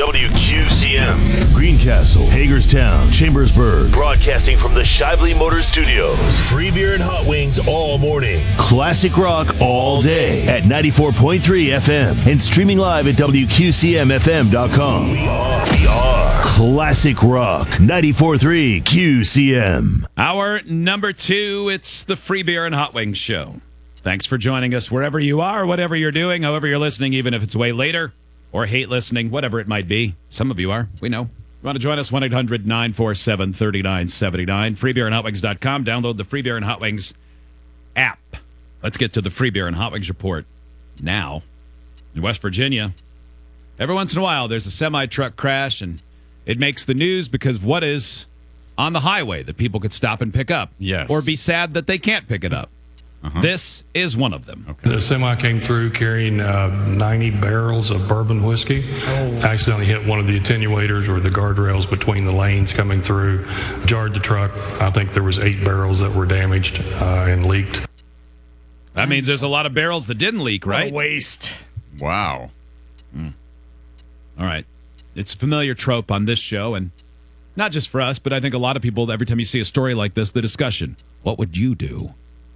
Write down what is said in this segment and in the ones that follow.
WQCM. Greencastle, Hagerstown, Chambersburg. Broadcasting from the Shively Motor Studios. Free beer and hot wings all morning. Classic rock all day at 94.3 FM. And streaming live at WQCMFM.com. We are Classic Rock 94.3 QCM. Hour number 2, it's the Free Beer and Hot Wings Show. Thanks for joining us wherever you are, whatever you're doing, however you're listening, even if it's way later or hate listening, whatever it might be. Some of you are. We know. You want to join us? 1-800-947-3979. FreeBeerandHotWings.com. Download the Free Beer and Hot Wings app. Let's get to the Free Beer and Hot Wings report now. In West Virginia, every once in a while, there's a semi-truck crash, and it makes the news because of what is on the highway that people could stop and pick up. Yes. Or be sad that they can't pick it up. This is one of them. Okay. The semi came through carrying 90 barrels of bourbon whiskey. Accidentally hit one of the attenuators or the guardrails between the lanes coming through. Jarred the truck. I think there was 8 barrels that were damaged and leaked. That means there's a lot of barrels that didn't leak, right? What a waste. Wow. All right. It's a familiar trope on this show, and not just for us, but I think a lot of people, every time you see a story like this, the discussion, what would you do?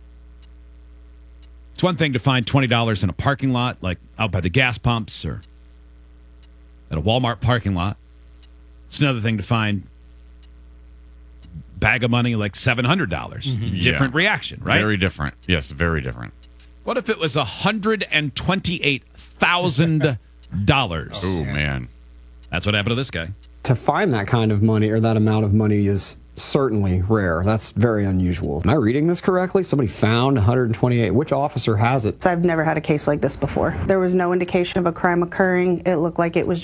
It's one thing to find $20 in a parking lot, like out by the gas pumps or at a Walmart parking lot. It's another thing to find a bag of money like $700. Different reaction, right? Very different. Yes, very different. What if it was $128,000? Oh, man. That's what happened to this guy. To find that kind of money or that amount of money is certainly rare. That's very unusual. Am I reading this correctly? Somebody found 128. Which officer has it? I've never had a case like this before. There was no indication of a crime occurring. It looked like it was